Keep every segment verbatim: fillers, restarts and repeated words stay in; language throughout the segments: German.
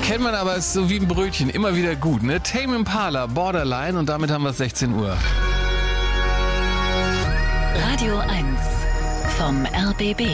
Kennt man aber, ist so wie ein Brötchen, immer wieder gut, ne? Tame Impala, Borderline und damit haben wir es sechzehn Uhr. Radio eins vom R B B.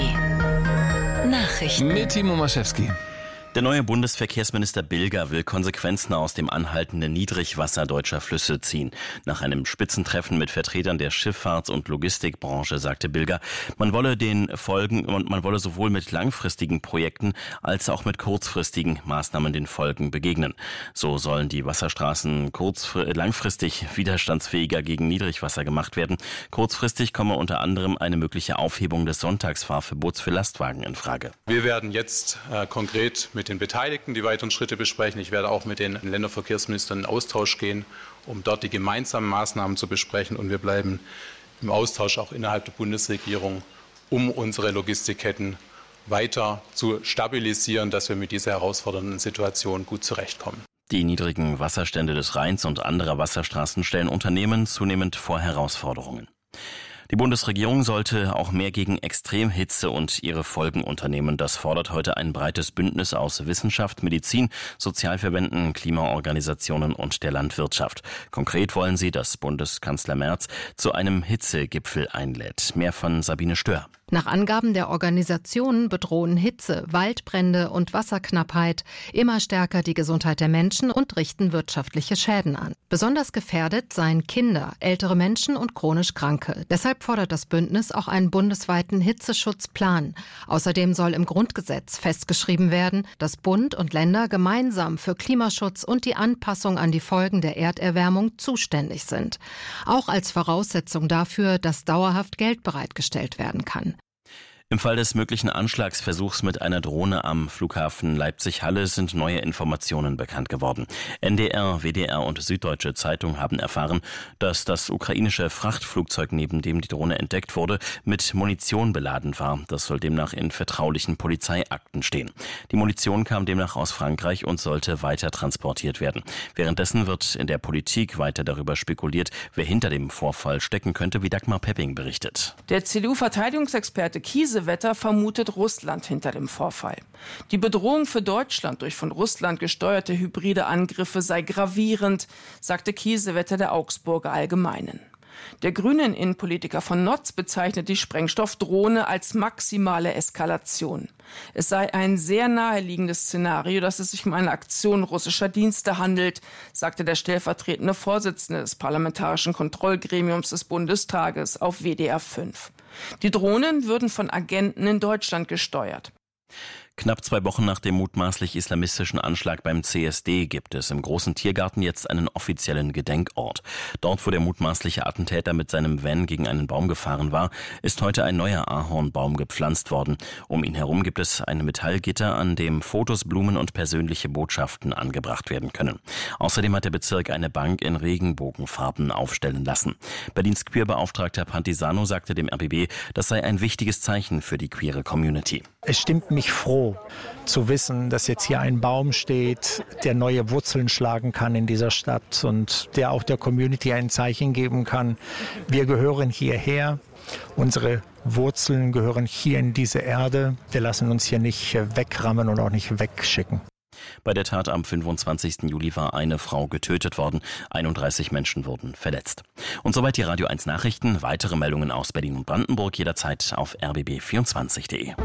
Nachrichten mit Timo Maschewski. Der neue Bundesverkehrsminister Bilger will Konsequenzen aus dem anhaltenden Niedrigwasser deutscher Flüsse ziehen. Nach einem Spitzentreffen mit Vertretern der Schifffahrts- und Logistikbranche sagte Bilger, man wolle den Folgen und man wolle sowohl mit langfristigen Projekten als auch mit kurzfristigen Maßnahmen den Folgen begegnen. So sollen die Wasserstraßen kurzfr- langfristig widerstandsfähiger gegen Niedrigwasser gemacht werden. Kurzfristig komme unter anderem eine mögliche Aufhebung des Sonntagsfahrverbots für Lastwagen in Frage. Wir werden jetzt äh, konkret mit mit den Beteiligten die weiteren Schritte besprechen. Ich werde auch mit den Länderverkehrsministern in Austausch gehen, um dort die gemeinsamen Maßnahmen zu besprechen. Und wir bleiben im Austausch auch innerhalb der Bundesregierung, um unsere Logistikketten weiter zu stabilisieren, dass wir mit dieser herausfordernden Situation gut zurechtkommen. Die niedrigen Wasserstände des Rheins und anderer Wasserstraßen stellen Unternehmen zunehmend vor Herausforderungen. Die Bundesregierung sollte auch mehr gegen Extremhitze und ihre Folgen unternehmen. Das fordert heute ein breites Bündnis aus Wissenschaft, Medizin, Sozialverbänden, Klimaorganisationen und der Landwirtschaft. Konkret wollen sie, dass Bundeskanzler Merz zu einem Hitzegipfel einlädt. Mehr von Sabine Stör. Nach Angaben der Organisationen bedrohen Hitze, Waldbrände und Wasserknappheit immer stärker die Gesundheit der Menschen und richten wirtschaftliche Schäden an. Besonders gefährdet seien Kinder, ältere Menschen und chronisch Kranke. Deshalb fordert das Bündnis auch einen bundesweiten Hitzeschutzplan. Außerdem soll im Grundgesetz festgeschrieben werden, dass Bund und Länder gemeinsam für Klimaschutz und die Anpassung an die Folgen der Erderwärmung zuständig sind. Auch als Voraussetzung dafür, dass dauerhaft Geld bereitgestellt werden kann. Im Fall des möglichen Anschlagsversuchs mit einer Drohne am Flughafen Leipzig-Halle sind neue Informationen bekannt geworden. N D R, W D R und Süddeutsche Zeitung haben erfahren, dass das ukrainische Frachtflugzeug, neben dem die Drohne entdeckt wurde, mit Munition beladen war. Das soll demnach in vertraulichen Polizeiakten stehen. Die Munition kam demnach aus Frankreich und sollte weiter transportiert werden. Währenddessen wird in der Politik weiter darüber spekuliert, wer hinter dem Vorfall stecken könnte, wie Dagmar Pepping berichtet. Der C D U-Verteidigungsexperte Kiesewetter vermutet Russland hinter dem Vorfall. Die Bedrohung für Deutschland durch von Russland gesteuerte hybride Angriffe sei gravierend, sagte Kiesewetter der Augsburger Allgemeinen. Der grünen Innenpolitiker von Notz bezeichnet die Sprengstoffdrohne als maximale Eskalation. Es sei ein sehr naheliegendes Szenario, dass es sich um eine Aktion russischer Dienste handelt, sagte der stellvertretende Vorsitzende des Parlamentarischen Kontrollgremiums des Bundestages auf W D R fünf. Die Drohnen würden von Agenten in Deutschland gesteuert. Knapp zwei Wochen nach dem mutmaßlich islamistischen Anschlag beim C S D gibt es im Großen Tiergarten jetzt einen offiziellen Gedenkort. Dort, wo der mutmaßliche Attentäter mit seinem Van gegen einen Baum gefahren war, ist heute ein neuer Ahornbaum gepflanzt worden. Um ihn herum gibt es ein Metallgitter, an dem Fotos, Blumen und persönliche Botschaften angebracht werden können. Außerdem hat der Bezirk eine Bank in Regenbogenfarben aufstellen lassen. Berlins Queerbeauftragter Pantisano sagte dem R B B, das sei ein wichtiges Zeichen für die queere Community. Es stimmt mich froh, zu wissen, dass jetzt hier ein Baum steht, der neue Wurzeln schlagen kann in dieser Stadt und der auch der Community ein Zeichen geben kann. Wir gehören hierher, unsere Wurzeln gehören hier in diese Erde. Wir lassen uns hier nicht wegrammen und auch nicht wegschicken. Bei der Tat am fünfundzwanzigsten Juli war eine Frau getötet worden, einunddreißig Menschen wurden verletzt. Und soweit die Radio eins Nachrichten. Weitere Meldungen aus Berlin und Brandenburg jederzeit auf r b b vierundzwanzig punkt de.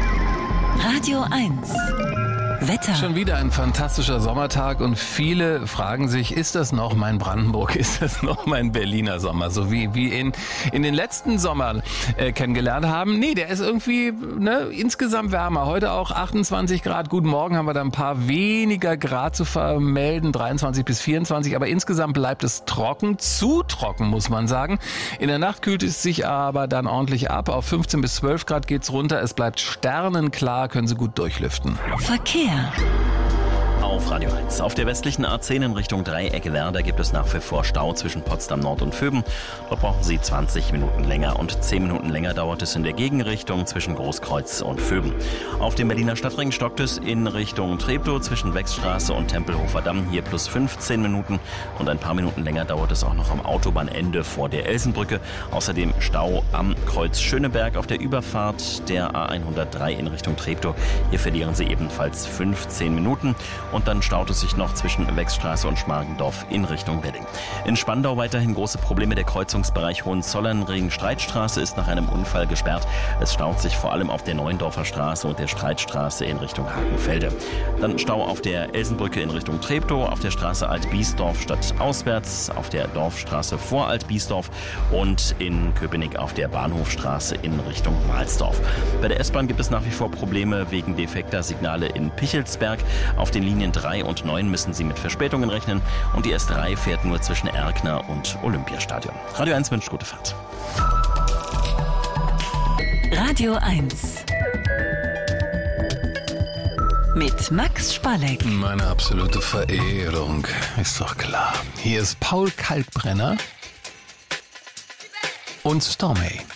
Radio eins Wetter. Schon wieder ein fantastischer Sommertag und viele fragen sich, ist das noch mein Brandenburg, ist das noch mein Berliner Sommer, so wie wie in in den letzten Sommern äh, kennengelernt haben. Nee, der ist irgendwie ne, insgesamt wärmer. Heute auch achtundzwanzig Grad. Guten Morgen haben wir da ein paar weniger Grad zu vermelden, dreiundzwanzig bis vierundzwanzig, aber insgesamt bleibt es trocken, zu trocken muss man sagen. In der Nacht kühlt es sich aber dann ordentlich ab. Auf fünfzehn bis zwölf Grad geht's runter. Es bleibt sternenklar, können Sie gut durchlüften. Verkehr. Auf Radio eins. Auf der westlichen A zehn in Richtung Dreieck-Werder gibt es nach wie vor Stau zwischen Potsdam Nord und Vöben. Dort brauchen Sie zwanzig Minuten länger und zehn Minuten länger dauert es in der Gegenrichtung zwischen Großkreuz und Vöben. Auf dem Berliner Stadtring stockt es in Richtung Treptow zwischen Wechsstraße und Tempelhofer Damm. Hier plus fünfzehn Minuten und ein paar Minuten länger dauert es auch noch am Autobahnende vor der Elsenbrücke. Außerdem Stau am Kreuz Schöneberg auf der Überfahrt der A hundertdrei in Richtung Treptow. Hier verlieren Sie ebenfalls fünfzehn Minuten. und dann staut es sich noch zwischen Wechsstraße und Schmargendorf in Richtung Wedding. In Spandau weiterhin große Probleme. Der Kreuzungsbereich Hohenzollern-Ring-Streitstraße ist nach einem Unfall gesperrt. Es staut sich vor allem auf der Neuendorfer Straße und der Streitstraße in Richtung Hakenfelde. Dann Stau auf der Elsenbrücke in Richtung Treptow, auf der Straße Alt-Biesdorf statt auswärts, auf der Dorfstraße vor Alt-Biesdorf und in Köpenick auf der Bahnhofstraße in Richtung Mahlsdorf. Bei der S-Bahn gibt es nach wie vor Probleme wegen defekter Signale in Pichelsberg. Auf den Linien drei und neun müssen Sie mit Verspätungen rechnen und die S drei fährt nur zwischen Erkner und Olympiastadion. Radio eins wünscht gute Fahrt. Radio eins mit Max Spalleck. Meine absolute Verehrung, ist doch klar. Hier ist Paul Kalkbrenner und Stormy.